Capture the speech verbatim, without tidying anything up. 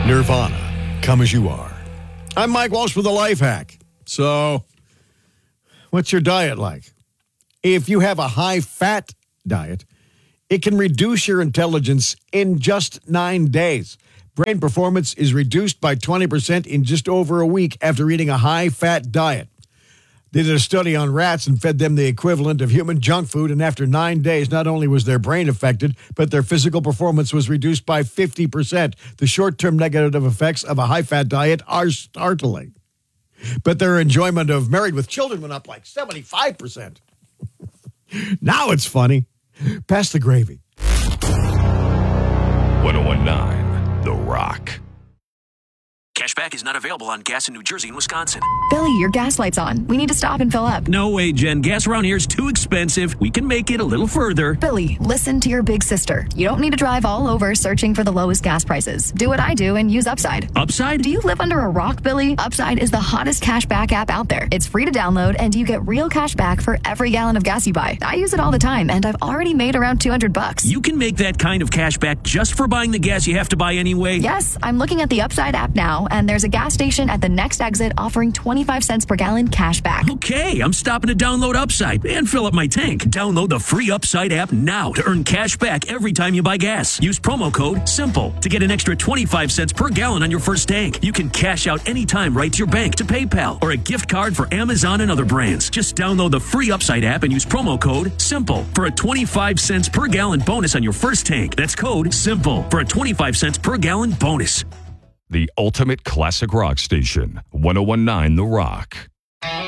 Nirvana, come as you are. I'm Mike Walsh with a life hack. So, what's your diet like? If you have a high-fat diet, it can reduce your intelligence in just nine days. Brain performance is reduced by twenty percent in just over a week after eating a high-fat diet. They did a study on rats and fed them the equivalent of human junk food, and after nine days, not only was their brain affected, but their physical performance was reduced by fifty percent. The short-term negative effects of a high-fat diet are startling. But their enjoyment of Married with Children went up like seventy-five percent. Now it's funny. Pass the gravy. ten nineteen The Rock. Cashback is not available on gas in New Jersey and Wisconsin. Billy, your gas light's on. We need to stop and fill up. No way, Jen. Gas around here is too expensive. We can make it a little further. Billy, listen to your big sister. You don't need to drive all over searching for the lowest gas prices. Do what I do and use Upside. Upside? Do you live under a rock, Billy? Upside is the hottest cashback app out there. It's free to download, and you get real cash back for every gallon of gas you buy. I use it all the time, and I've already made around two hundred bucks. You can make that kind of cash back just for buying the gas you have to buy anyway? Yes, I'm looking at the Upside app now, and there's a gas station at the next exit offering twenty-five cents per gallon cash back. Okay, I'm stopping to download Upside and fill up my tank. Download the free Upside app now to earn cash back every time you buy gas. Use promo code SIMPLE to get an extra twenty-five cents per gallon on your first tank. You can cash out anytime right to your bank, to PayPal, or a gift card for Amazon and other brands. Just download the free Upside app and use promo code SIMPLE for a twenty-five cents per gallon bonus on your first tank. That's code SIMPLE for a twenty-five cents per gallon bonus. The ultimate classic rock station, ten nineteen The Rock.